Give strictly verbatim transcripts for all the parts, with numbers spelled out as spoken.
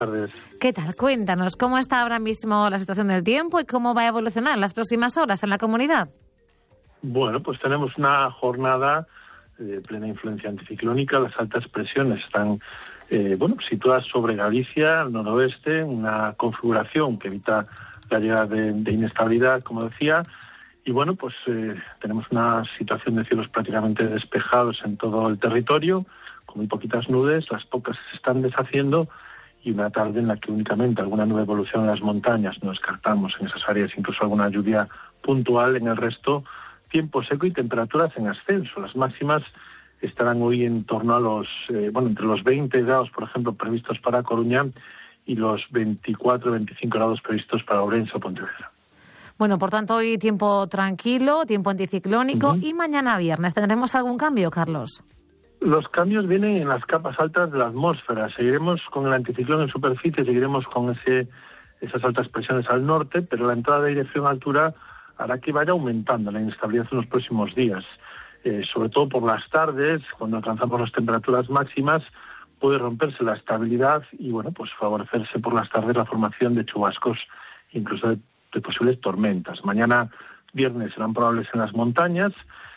Buenas tardes. ¿Qué tal? Cuéntanos, ¿cómo está ahora mismo la situación del tiempo y cómo va a evolucionar las próximas horas en la comunidad? Bueno, pues tenemos una jornada de plena influencia anticiclónica. Las altas presiones están eh, bueno, situadas sobre Galicia, al noroeste, una configuración que evita la llegada de, de inestabilidad, como decía. Y bueno, pues eh, tenemos una situación de cielos prácticamente despejados en todo el territorio, con muy poquitas nubes, las pocas se están deshaciendo, y una tarde en la que únicamente alguna nube evoluciona en las montañas. No descartamos en esas áreas incluso alguna lluvia puntual. En el resto, tiempo seco y temperaturas en ascenso. Las máximas estarán hoy en torno a los, eh, bueno, entre los veinte grados, por ejemplo, previstos para Coruña, y los veinticuatro, veinticinco grados previstos para Ourense o Pontevedra. Bueno, por tanto, hoy tiempo tranquilo, tiempo anticiclónico, uh-huh. Y mañana viernes, ¿tendremos algún cambio, Carlos? Los cambios vienen en las capas altas de la atmósfera. Seguiremos con el anticiclón en superficie, seguiremos con ese, esas altas presiones al norte, pero la entrada de aire frío en altura hará que vaya aumentando la inestabilidad en los próximos días. Eh, sobre todo por las tardes, cuando alcanzamos las temperaturas máximas, puede romperse la estabilidad y, bueno, pues favorecerse por las tardes la formación de chubascos, incluso de, de posibles tormentas. Mañana viernes serán probables en las montañas.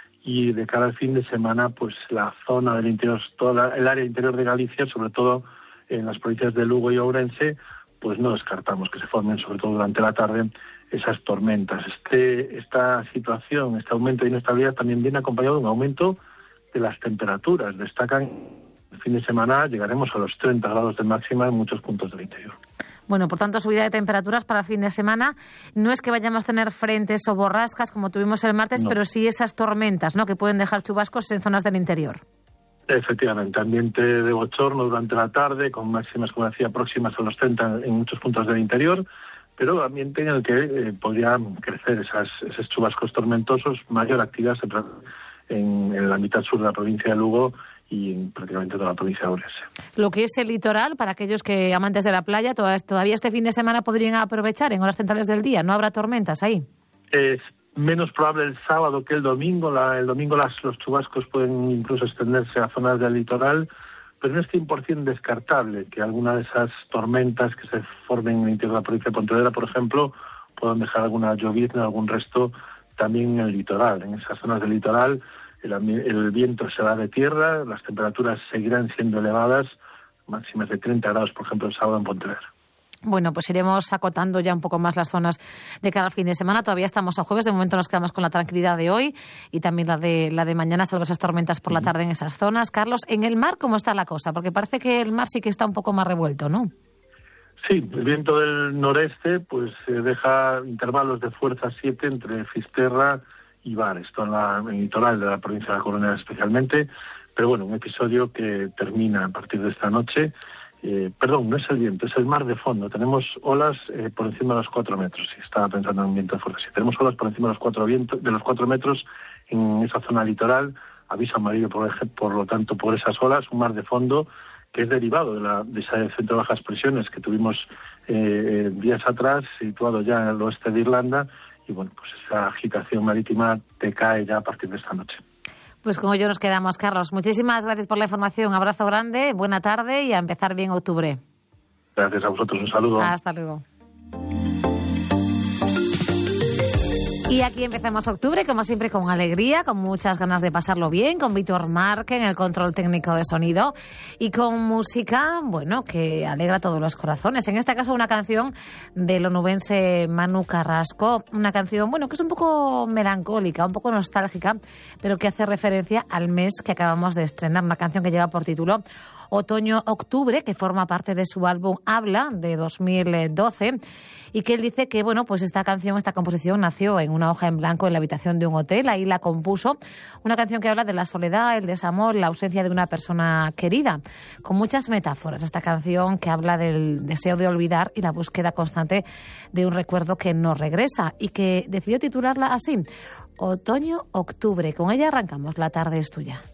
Y de cara al fin de semana, pues la zona del interior, toda el área interior de Galicia, sobre todo en las provincias de Lugo y Ourense, pues no descartamos que se formen, sobre todo durante la tarde, esas tormentas. Este, esta situación, este aumento de inestabilidad también viene acompañado de un aumento de las temperaturas. Destacan el fin de semana llegaremos a los treinta grados de máxima en muchos puntos del interior. Bueno, por tanto, subida de temperaturas para el fin de semana. No es que vayamos a tener frentes o borrascas como tuvimos el martes, no. Pero sí esas tormentas, ¿no?, que pueden dejar chubascos en zonas del interior. Efectivamente, ambiente de bochorno durante la tarde, con máximas, como decía, próximas a los treinta en muchos puntos del interior, pero ambiente en el que eh, podrían crecer esas, esos chubascos tormentosos. Mayor actividad en, en la mitad sur de la provincia de Lugo y en prácticamente toda la provincia de Ourense. Lo que es el litoral, para aquellos que amantes de la playa, todavía este fin de semana podrían aprovechar en horas centrales del día. ¿No habrá tormentas ahí? Es menos probable el sábado que el domingo. La, el domingo las, los chubascos pueden incluso extenderse a zonas del litoral, pero no es cien por ciento descartable que alguna de esas tormentas que se formen en el interior de la provincia de Pontevedra, por ejemplo, puedan dejar alguna llovizna, algún resto también en el litoral. En esas zonas del litoral El, el viento será de tierra, las temperaturas seguirán siendo elevadas, máximas de treinta grados, por ejemplo, el sábado en Pontevedra. Bueno, pues iremos acotando ya un poco más las zonas de cada fin de semana. Todavía estamos a jueves, de momento nos quedamos con la tranquilidad de hoy y también la de la de mañana, salvo esas tormentas por la tarde en esas zonas. Carlos, en el mar, ¿cómo está la cosa? Porque parece que el mar sí que está un poco más revuelto, ¿no? Sí, el viento del noreste pues eh, deja intervalos de fuerza siete entre Fisterra y Var, esto en, la, en el litoral de la provincia de La Coruña especialmente, pero bueno, un episodio que termina a partir de esta noche. Eh, perdón, no es el viento, es el mar de fondo. Tenemos olas eh, por encima de los cuatro metros, si estaba pensando en un viento de fuerza. Si tenemos olas por encima de los cuatro, viento, de los cuatro metros en esa zona litoral, aviso amarillo por, por lo tanto por esas olas, un mar de fondo que es derivado de, la, de ese centro de bajas presiones que tuvimos eh, días atrás, situado ya en el oeste de Irlanda. Y bueno, pues esa agitación marítima te cae ya a partir de esta noche. Pues con ello nos quedamos, Carlos. Muchísimas gracias por la información. Un abrazo grande, buena tarde y a empezar bien octubre. Gracias a vosotros, un saludo. Hasta luego. Y aquí empezamos octubre, como siempre, con alegría, con muchas ganas de pasarlo bien, con Víctor Marque en el control técnico de sonido y con música, bueno, que alegra todos los corazones. En este caso, una canción del onubense Manu Carrasco, una canción, bueno, que es un poco melancólica, un poco nostálgica, pero que hace referencia al mes que acabamos de estrenar, una canción que lleva por título Otoño-Octubre, que forma parte de su álbum Habla, de dos mil doce, y que él dice que, bueno, pues esta canción, esta composición nació en una hoja en blanco en la habitación de un hotel, ahí la compuso, una canción que habla de la soledad, el desamor, la ausencia de una persona querida, con muchas metáforas. Esta canción que habla del deseo de olvidar y la búsqueda constante de un recuerdo que no regresa, y que decidió titularla así, Otoño-Octubre. Con ella arrancamos La tarde es tuya.